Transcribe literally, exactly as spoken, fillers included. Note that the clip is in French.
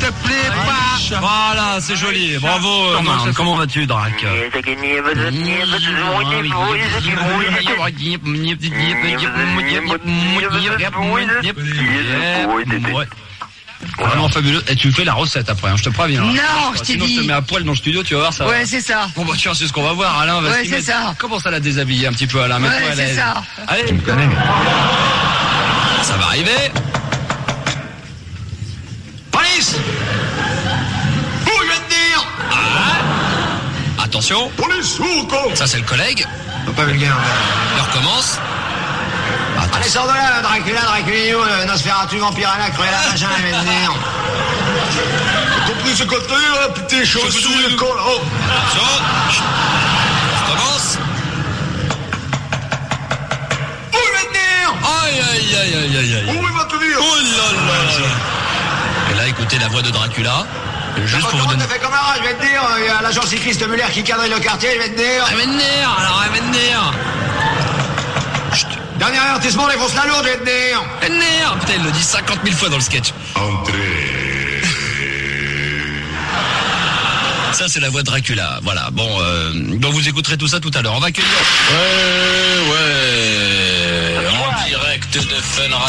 te plaît pas. Voilà, c'est joli. Bravo. Comment, comment vas-tu, Drac? Vraiment fabuleux. Et tu fais la recette après, hein, je te préviens. Non, je t'ai Sinon, dit. je te mets à poil dans le studio, tu vas voir ça. Ouais, va. c'est ça. Bon, bah, tiens, c'est ce qu'on va voir, Alain. Va Ouais, s'y c'est mettre. ça. Commence à la déshabiller un petit peu, Alain. Mets-toi Ouais, à c'est l'aise. ça. Allez, Tu me connais. ça va arriver. Police! Où je vais te dire? Ah. Attention. Police, ou quoi? Ça, c'est le collègue. Pas vulgaire. Il recommence. Allez, sors de là, Dracula, Draculino, Nosferatu, Vampirella, Cruella, machin, il va venir. T'as compris ce côté, là, putain, chaussures, le col, oh. Attention. On recommence. Où il va venir? Aïe, aïe, aïe, aïe, aïe, aïe. Où il va te dire? Oh là là là. Et là, écoutez la voix de Dracula. Juste pour vous donner... T'as fait comme un rat, je vais te dire, il y a l'agent cycliste Muller qui cadre le quartier, il va te dire. Elle va venir, alors elle va venir. Dernier avertissement, les grosses la lourde, je vais te dire. Elle va venir. Putain, il le dit cinquante mille fois dans le sketch. Entrez. Ça, c'est la voix de Dracula. Voilà, bon, euh, donc vous écouterez tout ça tout à l'heure. On va accueillir... Ouais, ouais, en direct de Fun Radio.